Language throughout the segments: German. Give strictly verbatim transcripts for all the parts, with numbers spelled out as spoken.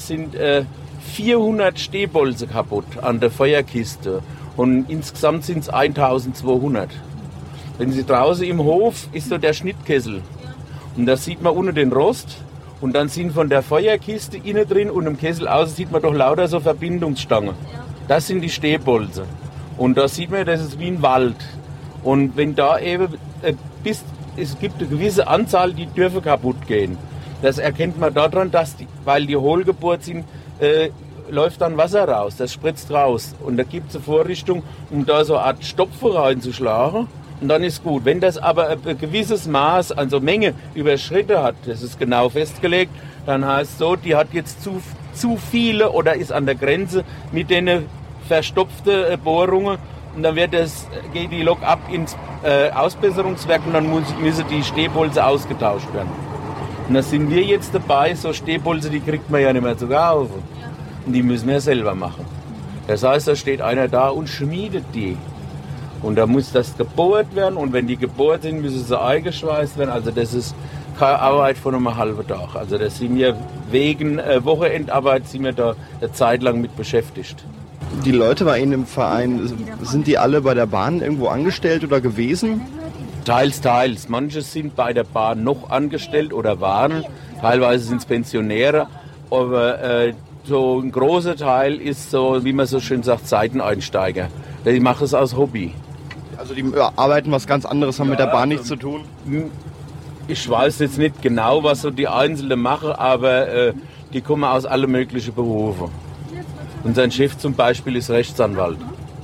es sind äh, vierhundert Stehbolzen kaputt an der Feuerkiste und insgesamt sind es eintausendzweihundert. Wenn Sie draußen im Hof ist so der Schnittkessel und da sieht man unten den Rost und dann sind von der Feuerkiste innen drin und im Kessel außen sieht man doch lauter so Verbindungsstangen. Das sind die Stehbolzen und da sieht man, das ist wie ein Wald und wenn da eben äh, bis es gibt eine gewisse Anzahl, die dürfen kaputt gehen. Das erkennt man daran, dass die, weil die hohlgebohrt sind, äh, läuft dann Wasser raus, das spritzt raus. Und da gibt es eine Vorrichtung, um da so eine Art Stopfen reinzuschlagen. Und dann ist gut. Wenn das aber ein gewisses Maß, also Menge überschritten hat, das ist genau festgelegt, dann heißt es so, die hat jetzt zu, zu viele oder ist an der Grenze mit den verstopften Bohrungen. Und dann wird das, geht die Lok ab ins äh, Ausbesserungswerk und dann muss, müssen die Stehbolzen ausgetauscht werden. Und da sind wir jetzt dabei, so Stehbolzen, die kriegt man ja nicht mehr zu kaufen. Und die müssen wir selber machen. Das heißt, da steht einer da und schmiedet die. Und da muss das gebohrt werden und wenn die gebohrt sind, müssen sie eingeschweißt werden. Also das ist keine Arbeit von einem halben Tag. Also das sind wir wegen äh, Wochenendarbeit sind wir da eine Zeit lang mit beschäftigt. Die Leute bei Ihnen im Verein, sind die alle bei der Bahn irgendwo angestellt oder gewesen? Teils, teils. Manche sind bei der Bahn noch angestellt oder waren. Teilweise sind es Pensionäre. Aber äh, so ein großer Teil ist so, wie man so schön sagt, Seiteneinsteiger. Die machen es aus Hobby. Also die arbeiten was ganz anderes, haben ja, mit der Bahn nichts zu tun? Ich weiß jetzt nicht genau, was so die Einzelnen machen, aber äh, die kommen aus allen möglichen Berufen. Unser Chef zum Beispiel ist Rechtsanwalt.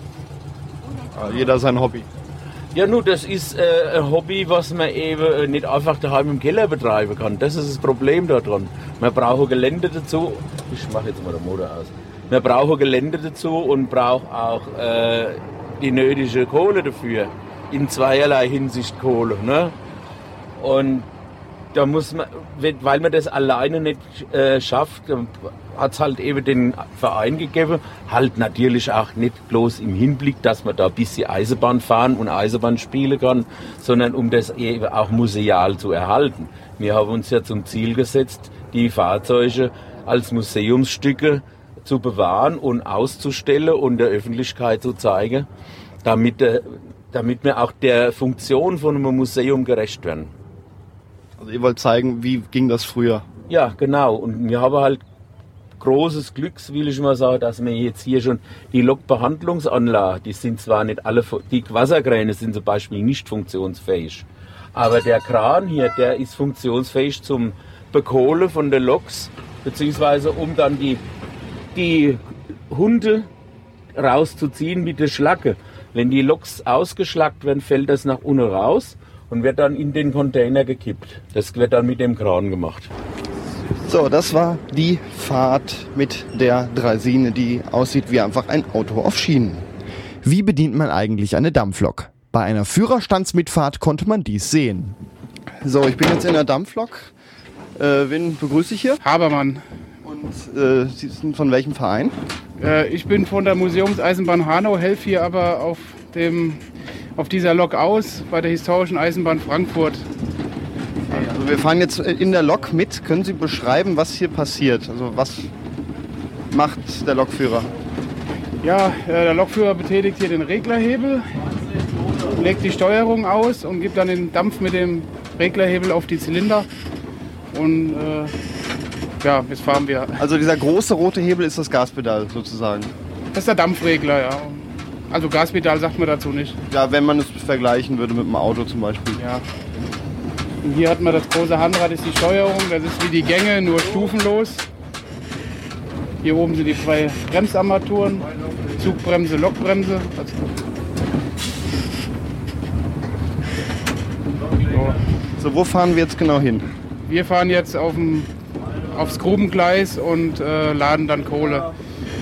Jeder sein Hobby. Ja, nun, das ist äh, ein Hobby, was man eben nicht einfach daheim im Keller betreiben kann. Das ist das Problem daran. Man braucht Gelände dazu. Ich mache jetzt mal den Motor aus. Man braucht Gelände dazu und braucht auch äh, die nötige Kohle dafür. In zweierlei Hinsicht Kohle. Ne? Und da muss man, weil man das alleine nicht äh, schafft, hat es halt eben den Verein gegeben. Halt natürlich auch nicht bloß im Hinblick, dass man da ein bisschen Eisenbahn fahren und Eisenbahn spielen kann, sondern um das eben auch museal zu erhalten. Wir haben uns ja zum Ziel gesetzt, die Fahrzeuge als Museumsstücke zu bewahren und auszustellen und der Öffentlichkeit zu zeigen, damit, äh, damit wir auch der Funktion von einem Museum gerecht werden. Also ihr wollt zeigen, wie ging das früher? Ja, genau. Und wir haben halt großes Glück, will ich mal sagen, dass wir jetzt hier schon die Lokbehandlungsanlagen, die sind zwar nicht alle, die Wasserkräne sind zum Beispiel nicht funktionsfähig, aber der Kran hier, der ist funktionsfähig zum Bekohlen von den Loks, beziehungsweise um dann die, die Hunde rauszuziehen mit der Schlacke. Wenn die Loks ausgeschlackt werden, fällt das nach unten raus und wird dann in den Container gekippt. Das wird dann mit dem Kran gemacht. So, das war die Fahrt mit der Draisine, die aussieht wie einfach ein Auto auf Schienen. Wie bedient man eigentlich eine Dampflok? Bei einer Führerstandsmitfahrt konnte man dies sehen. So, ich bin jetzt in der Dampflok. Äh, wen begrüße ich hier? Habermann. Und äh, Sie sind von welchem Verein? Äh, ich bin von der Museumseisenbahn Hanau, helfe hier aber auf, dem, auf dieser Lok aus, bei der historischen Eisenbahn Frankfurt. Also wir fahren jetzt in der Lok mit. Können Sie beschreiben, was hier passiert? Also was macht der Lokführer? Ja, äh, der Lokführer betätigt hier den Reglerhebel, legt die Steuerung aus und gibt dann den Dampf mit dem Reglerhebel auf die Zylinder. Und äh, ja, jetzt fahren wir. Also dieser große rote Hebel ist das Gaspedal sozusagen? Das ist der Dampfregler, ja. Also Gaspedal sagt man dazu nicht. Ja, wenn man es vergleichen würde mit einem Auto zum Beispiel. Ja. Und hier hat man das große Handrad, ist die Steuerung. Das ist wie die Gänge, nur stufenlos. Hier oben sind die zwei Bremsarmaturen. Zugbremse, Lokbremse. Also so. So, wo fahren wir jetzt genau hin? Wir fahren jetzt auf dem, aufs Grubengleis und äh, laden dann Kohle.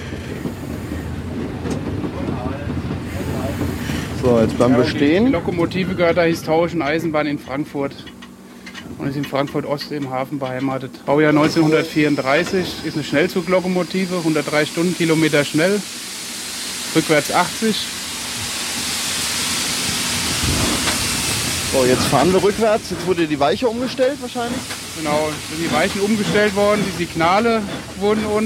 So, jetzt bleiben ja, wir stehen. Die Lokomotive gehört der historischen Eisenbahn in Frankfurt und ist in Frankfurt-Ost im Hafen beheimatet. Baujahr neunzehnhundertvierunddreißig, ist eine Schnellzuglokomotive, hundertdrei Stundenkilometer schnell, rückwärts achtzig. So, jetzt fahren wir rückwärts. Jetzt wurde die Weiche umgestellt wahrscheinlich. Genau, sind die Weichen umgestellt worden, die Signale wurden uns